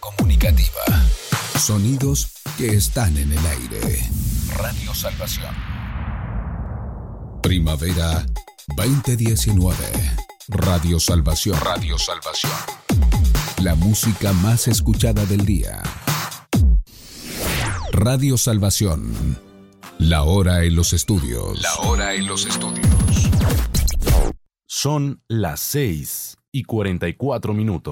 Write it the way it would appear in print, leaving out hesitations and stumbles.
comunicativa. Sonidos que están en el aire. Radio Salvación. Primavera 2019. Radio Salvación. Radio Salvación. La música más escuchada del día. Radio Salvación. La hora en los estudios. La hora en los estudios. Son las 6:44.